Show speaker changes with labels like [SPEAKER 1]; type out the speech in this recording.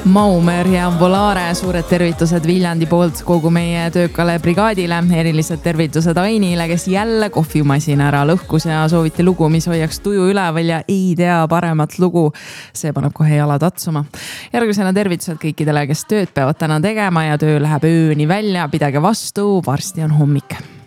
[SPEAKER 1] Maumer ja Volare, suured tervitused Viljandi poolt kogu meie töökale brigaadile. Erilised tervitused Ainile, kes jälle kohvimasina ära lõhkus ja sooviti lugu, mis hoiaks tuju üleval ja ei tea paremat lugu. See paneb kohe jalad atsuma. Järgmisena tervitused kõikidele, kes tööd peavad täna tegema ja töö läheb ööni välja. Pidage vastu, varsti on hommik.